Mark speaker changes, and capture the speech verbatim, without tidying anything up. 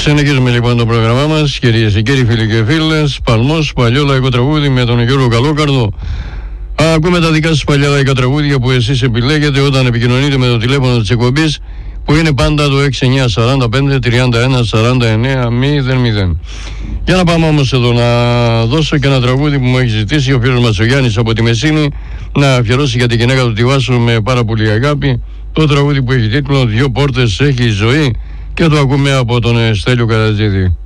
Speaker 1: Συνεχίζουμε λοιπόν το πρόγραμμά μας, κυρίες και κύριοι, φίλοι και φίλες. Παλμός, παλιό λαϊκό τραγούδι με τον Γιώργο Καλόκαρδο. Ακούμε τα δικά σας παλιά λαϊκά τραγούδια που εσείς επιλέγετε όταν επικοινωνείτε με το τηλέφωνο της εκπομπής, που είναι πάντα το έξι εννιά σαράντα πέντε τριάντα ένα σαράντα εννέα μηδέν μηδέν. Για να πάμε όμως εδώ να δώσω και ένα τραγούδι που μου έχει ζητήσει ο φίλος μας ο Γιάννης από τη Μεσίνη να αφιερώσει για τη γυναίκα του τη Βάσο με πάρα πολύ αγάπη. Το τραγούδι που έχει τίτλο «Δυο πόρτες έχει η ζωή» και το ακούμε από τον Στέλιο Καρατζίδη.